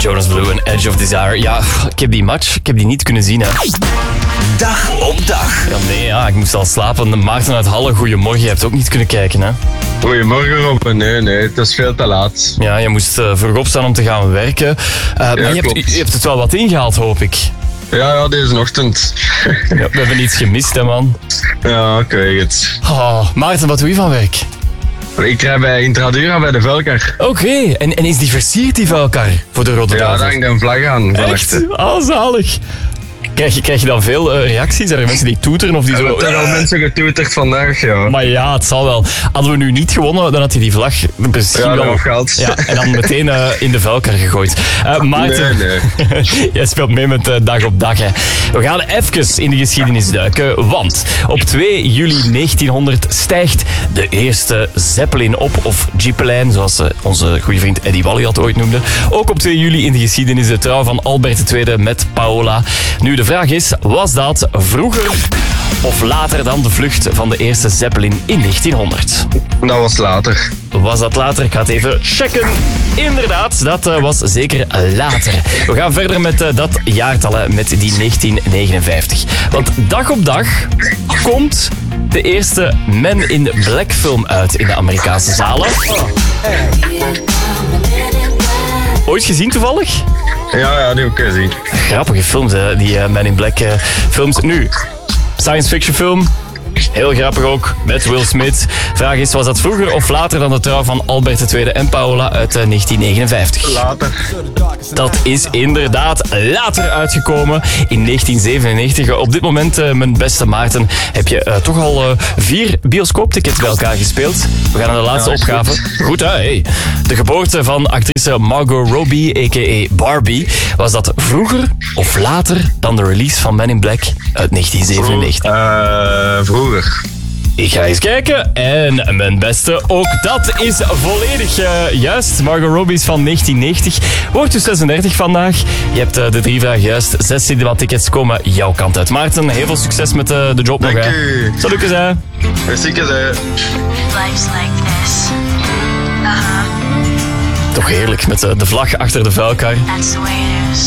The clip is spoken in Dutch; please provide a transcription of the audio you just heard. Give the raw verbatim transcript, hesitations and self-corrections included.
Jonas Blue en Edge of Desire. Ja, ik heb die match, ik heb die niet kunnen zien. Hè. Dag op dag. Ja, nee, ja, ik moest al slapen. Maarten uit Halle, goedemorgen. Je hebt ook niet kunnen kijken, hè? Goedemorgen, Robben. Nee, nee, het is veel te laat. Ja, je moest uh, vroeg opstaan om te gaan werken. Uh, maar je hebt, je hebt het wel wat ingehaald, hoop ik. Ja, ja, deze ochtend. Ja, we hebben iets gemist, hè, man. Ja, ik weet het. Oh, Maarten, wat doe je van werk? Ik rij bij Intradura bij de Velker. Oké, okay. en, en is die versierd, die vuilkar, voor de Rode Ja, Duivel? daar hangt een vlag aan. Echt? Ah, oh, zalig. Krijg je, krijg je dan veel uh, reacties? Zijn er mensen die toeteren of die Er zo... hebben al mensen getoeterd vandaag, ja. Maar ja, het zal wel. Hadden we nu niet gewonnen, dan had je die vlag misschien Ja, wel... afgehaald. Ja, en dan meteen uh, in de vuilkar gegooid. Uh, Maarten, Nee, nee. jij speelt mee met uh, Dag op Dag. Hè. We gaan even in de geschiedenis duiken, want op twee juli negentienhonderd stijgt de eerste Zeppelin op, of Jeepelijn, zoals uh, onze goede vriend Eddie Wally dat ooit noemde. Ook op twee juli in de geschiedenis de trouw van Albert de Tweede met Paola. Nu, de vraag is, was dat vroeger of later dan de vlucht van de eerste Zeppelin in negentienhonderd? Dat was later. Was dat later? Ik ga het even checken. Inderdaad, dat uh, was zeker later. We gaan verder met uh, dat jaartal, hè, met die negentien negenenvijftig. Want Dag op Dag komt de eerste Men in Black film uit in de Amerikaanse zalen. Ooit gezien toevallig? Ja, ja, die heb ik gezien. Grappige films, hè, die uh, Men in Black uh, films. Nu, science fiction film. Heel grappig ook, met Will Smith. Vraag is, was dat vroeger of later dan de trouw van Albert de Tweede en Paola uit uh, negentien negenenvijftig? Later. Dat is inderdaad later uitgekomen, in negentien zevenennegentig. Op dit moment, uh, mijn beste Maarten, heb je uh, toch al uh, vier bioscooptickets bij elkaar gespeeld. We gaan naar de laatste Ja, opgave. Goed, goed hè? Hey. De geboorte van actrice Margot Robbie, a k a. Barbie. Was dat vroeger of later dan de release van Men in Black uit negentien zevenennegentig? Uh, vroeger. Ik ga eens kijken. En mijn beste, ook dat is volledig uh, juist. Margot Robbie is van negentien negentig. Wordt dus zesendertig vandaag. Je hebt uh, de drie vragen juist. Zes cinema-tickets komen jouw kant uit. Maarten, heel veel succes met uh, de job nog. Dank Hè. u. Zal lukken, hè? Merci, hè. Life's like this. Uh-huh. Toch heerlijk met uh, de vlag achter de vuilkar. That's the way it is.